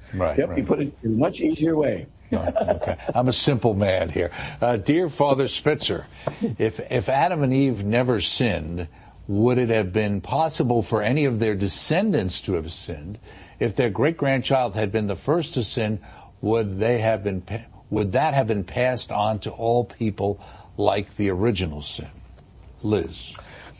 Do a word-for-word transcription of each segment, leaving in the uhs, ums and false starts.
Right. Yep, right. you put it in a much easier way. Okay. I'm a simple man here. Uh, dear Father Spitzer, if if Adam and Eve never sinned, would it have been possible for any of their descendants to have sinned? If their great-grandchild had been the first to sin, would they have been would that have been passed on to all people like the original sin? Liz.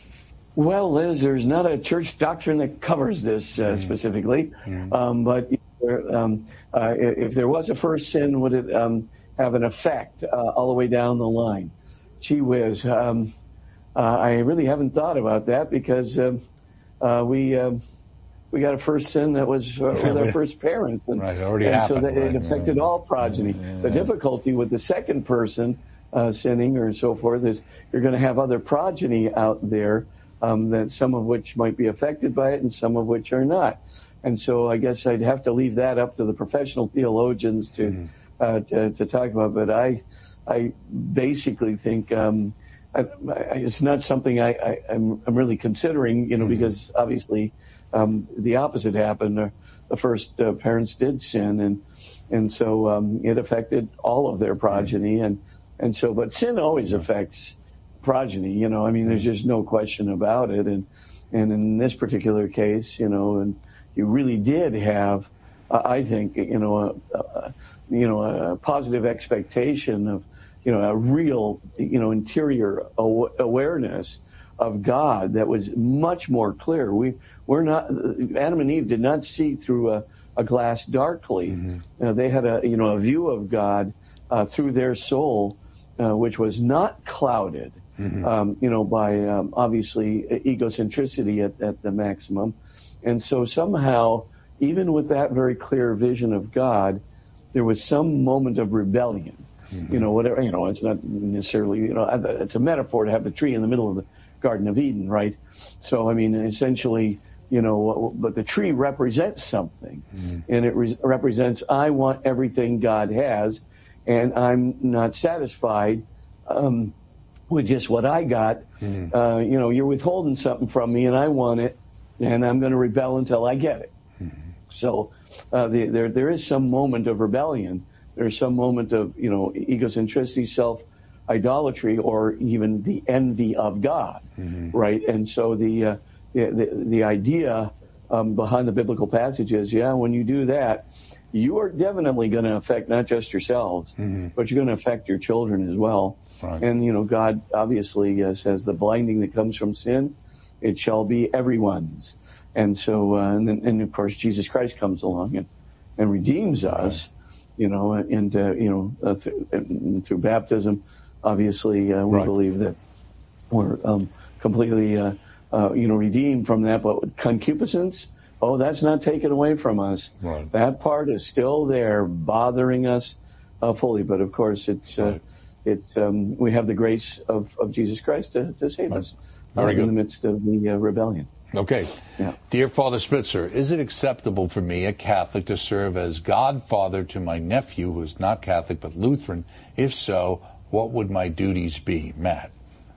Well, Liz, there's not a church doctrine that covers this uh, mm. specifically, mm. Um, but um, uh, if there was a first sin, would it um, have an effect uh, all the way down the line? Gee whiz, um, uh, I really haven't thought about that because uh, uh, we uh, we got a first sin that was uh, with our first parents, and, right, it already and happened, so that right, it affected yeah. all progeny. Yeah. The difficulty with the second person uh, sinning or so forth is you're going to have other progeny out there. Um, that some of which might be affected by it and some of which are not. And so I guess I'd have to leave that up to the professional theologians to, mm-hmm. uh, to, to talk about. But I, I basically think, um, I, I, it's not something I, I, I'm, I'm really considering, you know, mm-hmm. because obviously, um, the opposite happened. Uh, the first uh, parents did sin and, and so, um, it affected all of their progeny. Mm-hmm. And, and so, but sin always mm-hmm. affects progeny, you know, I mean, there's just no question about it. And, and in this particular case, you know, and you really did have, uh, I think, you know, a, a, you know, a positive expectation of, you know, a real, you know, interior aw- awareness of God that was much more clear. We, we're not, Adam and Eve did not see through a, a glass darkly. Mm-hmm. Uh, they had a, you know, a view of God, uh, through their soul, uh, which was not clouded. Mm-hmm. Um, you know, by um, obviously egocentricity at, at the maximum. And so somehow, even with that very clear vision of God, there was some moment of rebellion. Mm-hmm. You know, whatever, you know, it's not necessarily, you know, it's a metaphor to have the tree in the middle of the Garden of Eden, right? So, I mean, essentially, you know, but the tree represents something. Mm-hmm. And it re- represents, I want everything God has, and I'm not satisfied, um, with just what I got. Mm-hmm. Uh, you know, you're withholding something from me and I want it, and I'm going to rebel until I get it. Mm-hmm. So uh, the, there there is some moment of rebellion. There's some moment of, you know, egocentricity, self-idolatry, or even the envy of God, mm-hmm. right? And so the, uh, the, the, the idea um, behind the biblical passage is, yeah, when you do that, you are definitely going to affect not just yourselves, mm-hmm. but you're going to affect your children as well. Right. And, you know, God obviously uh, says the blinding that comes from sin, it shall be everyone's. And so, uh, and, then, and of course, Jesus Christ comes along and, and redeems us, right. you know, and, uh, you know, uh, through, and through baptism, obviously, uh, we right. believe that we're um, completely, uh, uh, you know, redeemed from that. But concupiscence, oh, that's not taken away from us. Right. That part is still there, bothering us uh, fully. But of course, it's uh, right. it's um, we have the grace of, of Jesus Christ to, to save right. us uh, in the midst of the uh, rebellion. Okay. Yeah. Dear Father Spitzer, is it acceptable for me, a Catholic, to serve as godfather to my nephew, who is not Catholic but Lutheran? If so, what would my duties be? Matt.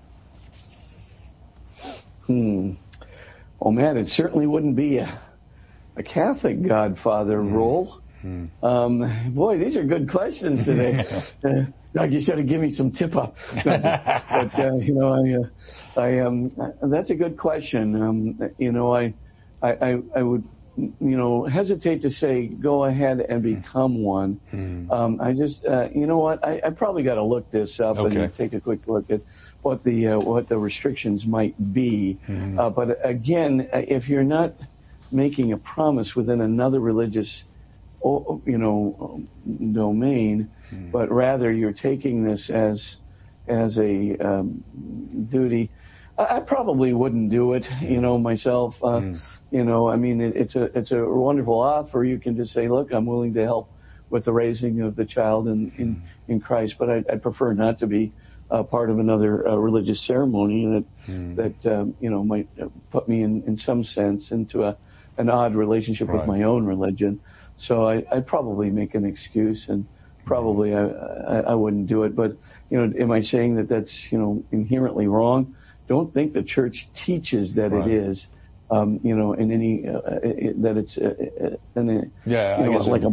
Hmm. Oh, man, it certainly wouldn't be a, a Catholic godfather mm. role. Mm. Um, boy, these are good questions today. uh, Doug, you should have given me some tip-off. but, uh, you know, I, uh, I, um, that's a good question. Um, you know, I, I, I would, you know, hesitate to say go ahead and become one. Mm. Um, I just, uh, you know what, I, I probably got to look this up okay. and take a quick look at what the, uh, what the restrictions might be. Mm. Uh, but again, if you're not making a promise within another religious, you know, domain, mm. but rather you're taking this as as a um, duty, I, I probably wouldn't do it, you know, myself. Uh, mm. You know, I mean, it, it's a it's a wonderful offer. You can just say, look, I'm willing to help with the raising of the child in in, mm. in Christ, but I, I prefer not to be uh, part of another uh, religious ceremony that mm. that um, you know might put me in in some sense into a an odd relationship right. with my own religion. So I, I'd probably make an excuse, and probably I, I, I wouldn't do it. But, you know, am I saying that that's, you know, inherently wrong? Don't think the church teaches that right. it is, um, you know, in any, uh, it, that it's, uh, in a, yeah, you know, I guess like a